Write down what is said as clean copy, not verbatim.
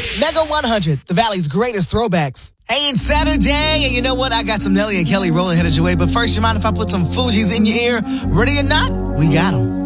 Mega 100, the Valley's greatest throwbacks. Hey, it's Saturday, and you know what? I got some Nelly and Kelly rolling headed your way. But first, you mind if I put some Fugees in your ear? Ready or not, we got them.